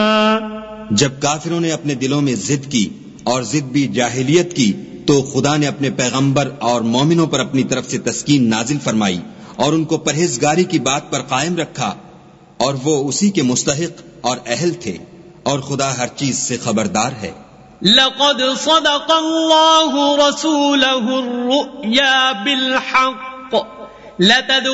जब काफिरों ने अपने दिलों में जिद की और जिद भी जाहिलियत की, तो खुदा ने अपने पैगंबर और मोमिनों पर अपनी तरफ से तस्कीन नाजिल फरमाई और उनको परहेजगारी की बात पर कायम रखा, और वो उसी के मुस्तहिक और अहल थे, और खुदा हर चीज से खबरदार है। लक़द सदक़ल्लाहु रसूलहुर रुया बिल हक़्क़